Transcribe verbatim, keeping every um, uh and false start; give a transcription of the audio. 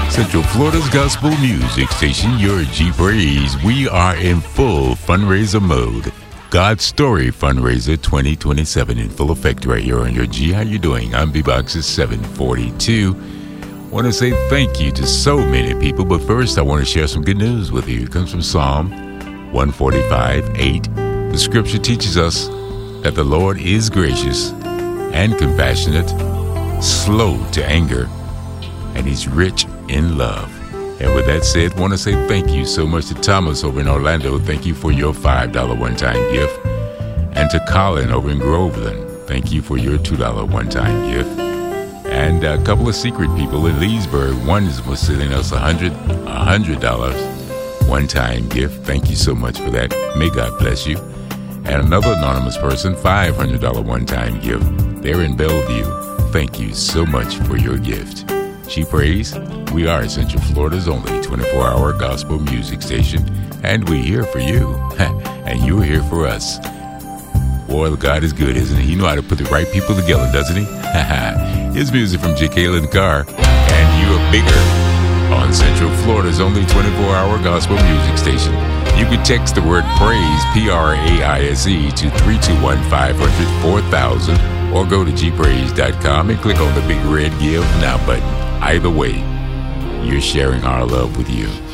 Central Florida's gospel music station, your G Praise. We are in full fundraiser mode. God's Story Fundraiser twenty twenty-seven in full effect right here on your G. How you doing? I'm B-Boxes seven forty-two. Want to say thank you to so many people, but first I want to share some good news with you. It comes from Psalm one forty-five, eight. The scripture teaches us that the Lord is gracious and compassionate, slow to anger, and he's rich in love. And with that said, I want to say thank you so much to Thomas over in Orlando. Thank you for your five dollars one-time gift. And to Colin over in Groveland, thank you for your two dollars one-time gift. And a couple of secret people in Leesburg. One was sending us a hundred, a hundred dollars one-time gift. Thank you so much for that. May God bless you. And another anonymous person, five hundred dollars one-time gift. They're in Bellevue. Thank you so much for your gift. She Praise. We are Central Florida's only twenty-four hour gospel music station, and we're here for you, and you're here for us. Boy, God is good, isn't he? He knows how to put the right people together, doesn't he? His music from J. Kalen Carr, and you are bigger on Central Florida's only twenty-four hour gospel music station. You can text the word praise, P R A I S E, to three two one, five hundred, four thousand, or go to g praise dot com and click on the big red Give Now button. Either way, you're sharing our love with you.